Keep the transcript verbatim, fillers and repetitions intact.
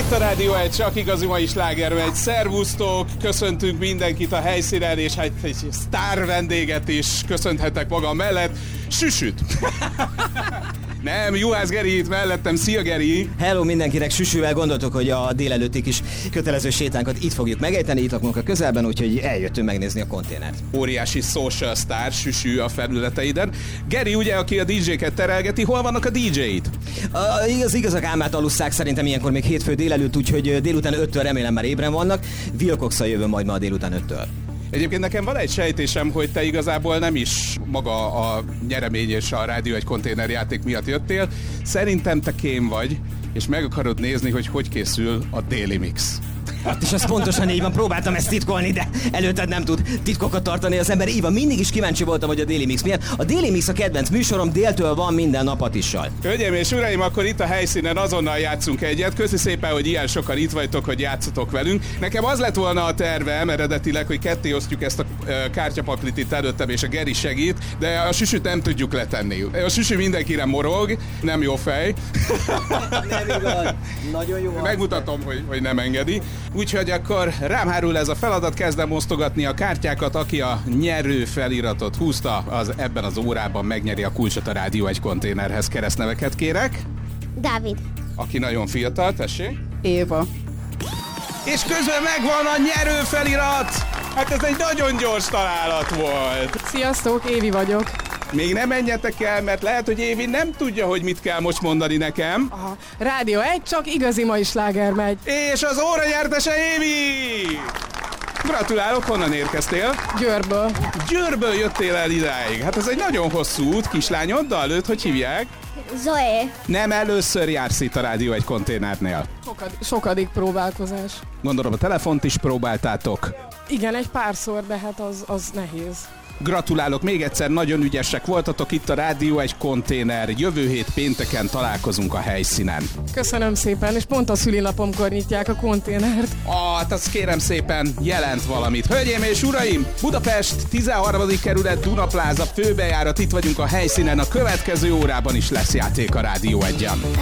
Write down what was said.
itt a Rádió egy, csak igazi mai sláger megy. Szervusztok, köszöntünk mindenkit a helyszínen, és hát egy sztár vendéget is köszönhetek magam mellett. Süsüt! Nem, Juhász Geri itt mellettem. Szia, Geri! Hello mindenkinek, Süsüvel gondoltuk, hogy a délelőtti kis kötelező sétánkat itt fogjuk megejteni, itt lakunk a közelben, úgyhogy eljöttünk megnézni a konténert. Óriási social star, Süsü a felületeiden. Geri ugye, aki a dé dzséket terelgeti, hol vannak a dé dzséid? Az igazak álmát alusszák szerintem ilyenkor még hétfő délelőtt, úgyhogy délután öttől remélem már ébren vannak. Wilcox-szal jövő majd ma a délután öttől. Egyébként nekem van egy sejtésem, hogy te igazából nem is maga a nyeremény és a Rádió egy konténerjáték miatt jöttél. Szerintem te kém vagy, és meg akarod nézni, hogy hogy készül a Daily Mix. Hát és az pontosan így van, próbáltam ezt titkolni, de előtted nem tud titkokat tartani az ember. Így van, mindig is kíváncsi voltam, hogy a Daily Mix milyen. A Daily Mix a kedvenc műsorom, déltől van minden nap Atissal. Hölgyeim és uraim, akkor itt a helyszínen azonnal játszunk egyet. Köszi szépen, hogy ilyen sokan itt vagytok, hogy játszotok velünk. Nekem az lett volna a tervem eredetileg, hogy ketté osztjuk ezt a kártyapaklit itt előttem, és a Geri segít, de a Süsüt nem tudjuk letenni. A Süsü mindenkire morog, nem jó fej. Nem igaz, nagyon jó. Megmutatom, hogy, hogy nem engedi. Úgyhogy akkor rám hárul ez a feladat, kezdem osztogatni a kártyákat, aki a nyerő feliratot húzta, az ebben az órában megnyeri a kulcsot a Rádió egy konténerhez. Keresztneveket kérek. Dávid. Aki nagyon fiatal, tessék. Éva. És közben megvan a nyerő felirat! Hát ez egy nagyon gyors találat volt. Sziasztok, Évi vagyok. Még nem menjetek el, mert lehet, hogy Évi nem tudja, hogy mit kell most mondani nekem. Aha. Rádió egy, csak igazi mai sláger megy. És az óra nyertese Évi! Gratulálok, honnan érkeztél? Győrből. Győrből jöttél el idáig. Hát ez egy nagyon hosszú út, kislányoddal, őt hogy hívják? Zoé. Nem először jársz itt a Rádió egy konténernél. Sokad, sokadik próbálkozás. Gondolom a telefont is próbáltátok. Igen, egy párszor, de hát az, az nehéz. Gratulálok, még egyszer, nagyon ügyesek voltatok, itt a Rádió egy konténer. Jövő hét pénteken találkozunk a helyszínen. Köszönöm szépen, és pont a szülinapomkor nyitják a konténert. Ah, hát azt kérem szépen, jelent valamit. Hölgyeim és uraim, Budapest tizenharmadik kerület Dunapláza főbejárat, itt vagyunk a helyszínen, a következő órában is lesz játék a Rádió egyen.